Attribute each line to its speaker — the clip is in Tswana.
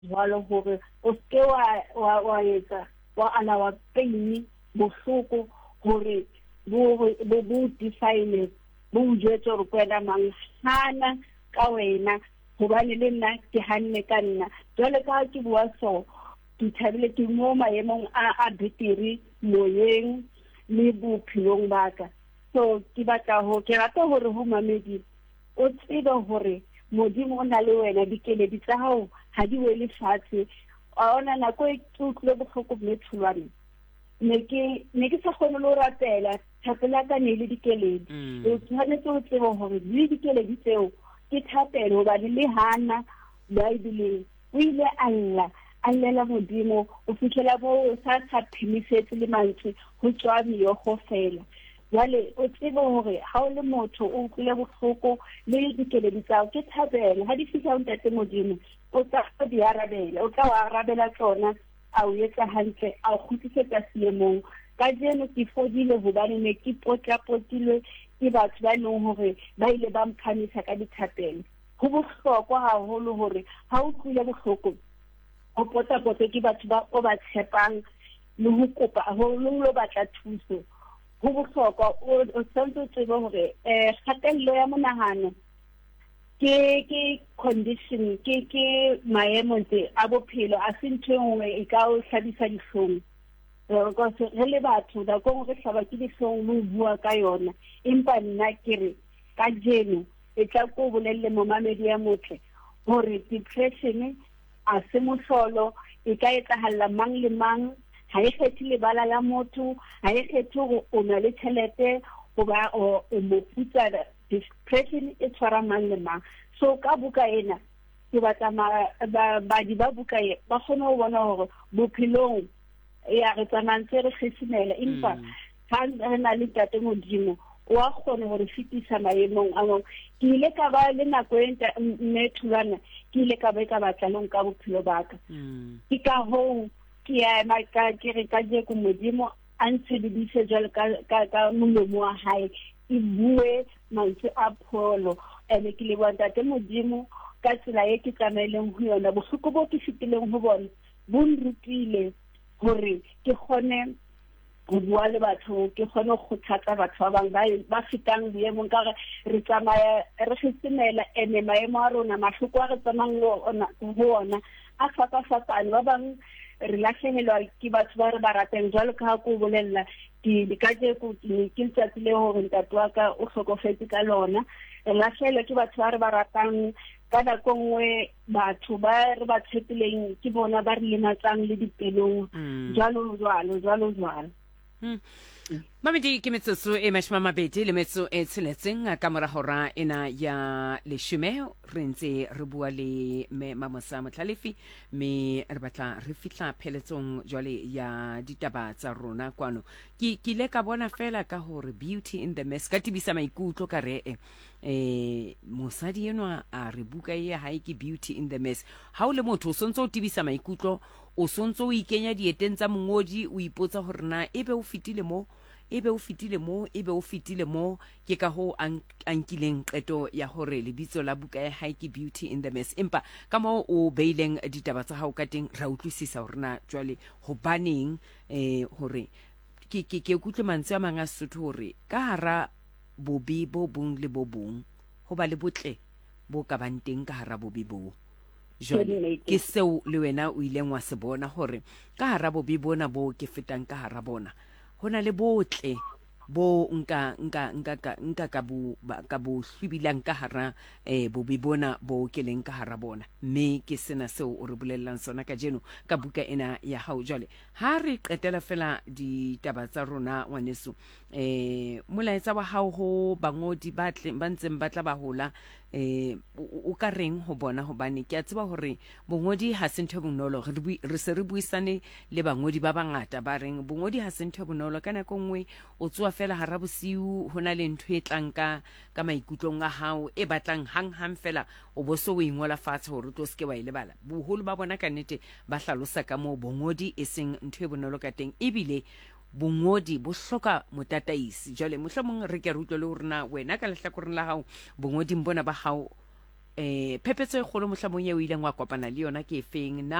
Speaker 1: jwalo hore o ske wa etsa wa ala wa pain bohloko hore bo define bo jwetse hore kwena mang hana ka wena hobane le nna ke hanne ka nna jwale ka ke bua so ke thabile ke mo maemong a beteri moyeng le bophelong ba ka so ke batla ho ke rata hore ho mamedi o tsebe hore modimo o na le wena dikeledi tsa hao ha di wele fatshe a ona nako e tlotle bohloko le tshulwane ne ke sa kgone le ratela thapela ka ne le dikeledi o tshwanetse o tsebe hore le dikeledi tseo ke thapelo hobane le hana Bible o ile allela modimo o fihlela bo sa phimisetse le mantse ho tswa meyogo fela jwale o tsebe hore ha o le motho o utlwile bohloko le dikeledi tsa ke thapelo ha di fihla ntate modimo o tla di arabela o tla wa arabela tsona a o etsa hantle a khutisetsa seemong ka jeno ke fodile hobane ne ke potlapotilwe ke batho ba neng hore ba ile ba mphamisa ka dithapelo ho bohlokwa haholo hore ha o tlile bohloko o potapote ke batho ba o ba tshepang le ho kopa ho lo batla thuso ho bohlokwa o sentse tsebe hore kgatello ya monahano ke condition ke maemo tse a bophelo a sentse ngwe e ka o hlabisa dihlong because re le batho da go re hlaba ke dihlong lo bua ka yona empa nna ke re ka jeno e tla go bolelle mo mamedi ya motle hore depression a se mohlolo e ka etsahala mang le mang ha e kgethe lebala la motho ha e kgethe go o na le tšhelete goba o mo putsa depression e tshwara mang le mang so ka buka ena ke batla ba di ba buka e ba kgone go bona hore bophelong ya re tsamantse re kgesimela empa ha re na le tate modimo wa kgone gore fitisa maemong a mong ke ile ka ba le nako e nne thulana ke ile ka ba ka batla le nka bophelo ba ka ke ka ho ke ya ka ke re ka je ko modimo a ntshedise jwale ka molomo wa hae e bue mantse a pholo ene ke le bona tate modimo ka tsela e ke tsamaileng ho yona bohloko bo ke fitileng ho bona bo nrutile hore ke kgone go bua le batho ke kgone go kgothatsa batho ba bang ba fitang boemong ka re tsamaya re kgesimela ene maemo a rona mahloko a re tsamayang ho ona a fapafapane ba bang re lahlehelwa ke batho ba re ba ratang jwalo ka ha ko bolella ke ka je ko ke tsatsi le hore ntate wa ka o hlokofetse ka lona re lahlehelwa ke batho ba re ba ratang ka nako nngwe batho ba re ba tshepileng ke bona ba re lematsang le dipelong jwalo
Speaker 2: Mamedi ke metsotso e mashomamabedi le metso e tsheletseng ka mora hora ena ya leshome re ntse re bua le me Mamosa Motlhalefi me re batla re fihla pheletsong jwale ya ditaba tsa rona kwano ke ile ka bona fela ka hore beauty in the mess ka tibisa maikutlo ka re mosadi enwa a re buka ya hae ke beauty in the mess ha o le motho o sontso o tibisa maikutlo o sontso o ikenya dieteng tsa mongodi o ipotsa hore na ebe o fitile mo ke ka ho ankileng qeto ya hore lebitso la buka ya hae ke beauty in the mess empa ka mo o beileng ditaba tsa hao ka teng ra utlwisisa hore na jwale hobaneng hore ke kutlwe mantswe a manga Sesotho hore ka hara bobi bo bong le bo bong ho ba le botle bo ka bang teng ka hara bobi bo jwale ke seo le wena o ileng wa se bona hore ka hara bobi bona bo ke fetang ka hara bona hona le botle bo nka ka bo hlibilang ka hara bobi bona bo keleng ka hara bona mme ke sena seo o re bolellang sona ka jeno ka buka ena ya hao jwale ha re qetela fela ditaba tsa rona ngwaneso molaetsa wa hao ho bangodi ba ntseng ba tla ba hola o ka reng ho bona hobane ke a tseba hore bongodi ha se ntho bonolo re se re buisane le bangodi ba bangata ba reng bongodi ha se ntho bonolo ka nako nngwe o tsoa fela hara bosiu hona le ntho e tlang ka maikutlong a hao e batlang hang fela o boso o ingola fatshe hore o tlo ske wa ilebala boholo ba bona ka nnete ba hlalosa ka mo bongodi e seng ntho e bonolo ka teng ebile bongodi bo hloka motataisi jwale mohlomong re ke rutlwe le rena wena ka lehlakoreng la hao bongoding bona ba hao phepetso e kgolo mohlomong eo ileng wa kopana le yona ke efeng na